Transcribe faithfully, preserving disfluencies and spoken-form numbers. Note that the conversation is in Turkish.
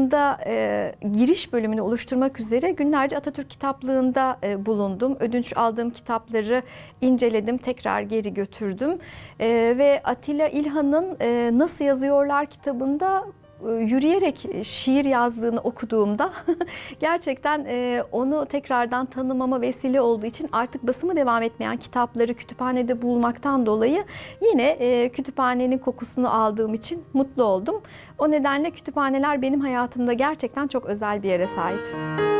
kitabında e, giriş bölümünü oluşturmak üzere günlerce Atatürk Kitaplığı'nda e, bulundum. Ödünç aldığım kitapları inceledim, tekrar geri götürdüm. E, ve Atilla İlhan'ın e, Nasıl Yazıyorlar kitabında yürüyerek şiir yazdığını okuduğumda gerçekten onu tekrardan tanımama vesile olduğu için artık basımı devam etmeyen kitapları kütüphanede bulmaktan dolayı yine kütüphanenin kokusunu aldığım için mutlu oldum. O nedenle kütüphaneler benim hayatımda gerçekten çok özel bir yere sahip.